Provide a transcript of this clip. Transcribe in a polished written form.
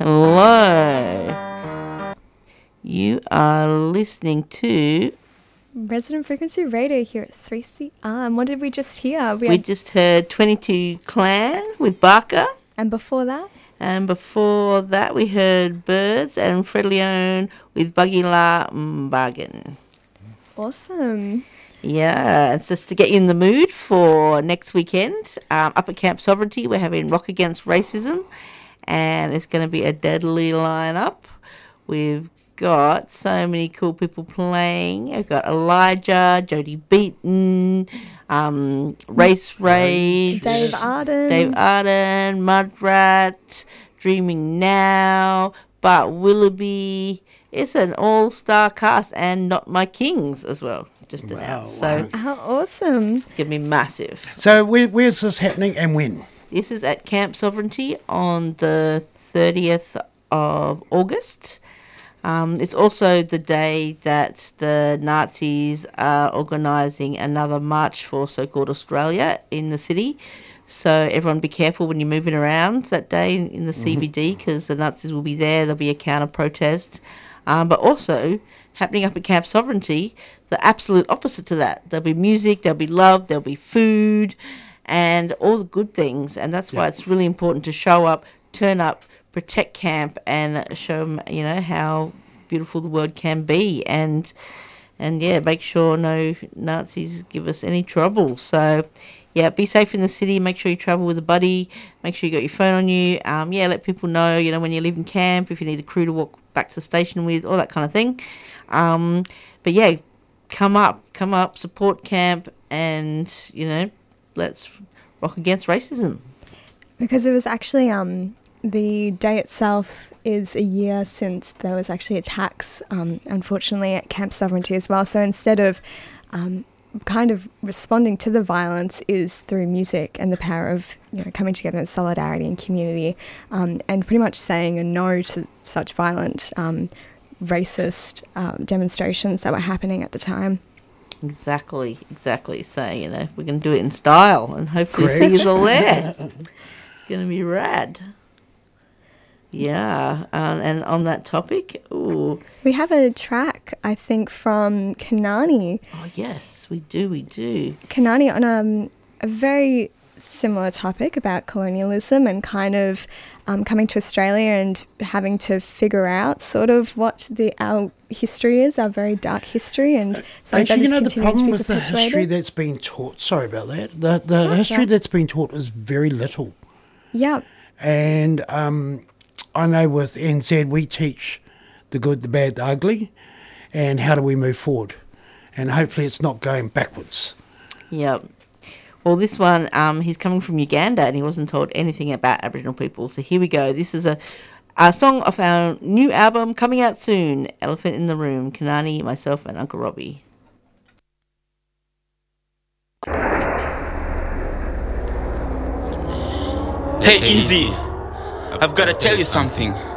Hello. You are listening to Resident Frequency Radio here at 3CR. And what did we just hear? We just heard 22 Clan with Barker. And before that? And before that, we heard Birds and Fred Leone with Buggy La Bargain. Awesome. Yeah, it's just to get you in the mood for next weekend. Up at Camp Sovereignty, we're having Rock Against Racism. And it's going to be a deadly lineup. We've got so many cool people playing. We've got Elijah, Jodie Beaton, Race Rage, Dave Arden, Mudrat, Dreaming Now, Bart Willoughby. It's an all-star cast, and Not My Kings as well, just announced. So how awesome. It's going to be massive. So where's this happening and when? This is at Camp Sovereignty on the 30th of August. It's also the day that the Nazis are organising another march for so-called Australia in the city. So everyone be careful when you're moving around that day in the CBD, because the Nazis will be there. There'll be a counter-protest. But also, happening up at Camp Sovereignty, the absolute opposite to that. There'll be music, there'll be love, there'll be food, and all the good things. And that's why it's really important to show up, turn up, protect camp, and show them, you know, how beautiful the world can be. And yeah, make sure no Nazis give us any trouble. So, yeah, be safe in the city. Make sure you travel with a buddy. Make sure you got your phone on you. Yeah, let people know, you know, when you leave in camp, if you need a crew to walk back to the station with, all that kind of thing. But yeah, come up, support camp, and, you know, let's rock against racism. Because it was actually the day itself is a year since there was actually attacks, unfortunately, at Camp Sovereignty as well. So instead of kind of responding to the violence is through music and the power of, you know, coming together in solidarity and community, and pretty much saying a no to such violent, racist demonstrations that were happening at the time. Exactly. So, you know, we're going to do it in style, and hopefully see you all there. It's going to be rad. Yeah, and on that topic, we have a track, I think, from Kanani. Oh, yes, we do. Kanani on a very similar topic about colonialism and kind of coming to Australia and having to figure out sort of what our history is, our very dark history. And so actually, you know, the problem with the history that's been taught, sorry about that, the history that's been taught is very little. Yeah. And I know with NZ we teach the good, the bad, the ugly, and how do we move forward. And hopefully it's not going backwards. Yep. Well, this one, he's coming from Uganda and he wasn't told anything about Aboriginal people. So here we go. This is a song of our new album coming out soon, Elephant in the Room, Kanani, myself and Uncle Robbie. Hey, Easy, I've got to tell you something.